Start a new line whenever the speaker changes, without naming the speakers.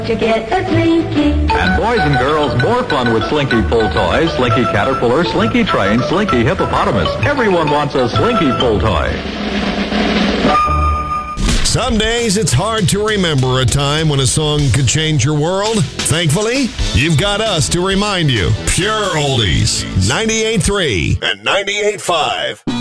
To get a Slinky.
And boys and girls, more fun with Slinky Pull Toys. Slinky Caterpillar, Slinky Train, Slinky Hippopotamus. Everyone wants a Slinky Pull Toy.
Some days it's hard to remember a time when a song could change your world. Thankfully, you've got us to remind you. Pure Oldies, 98.3 and 98.5.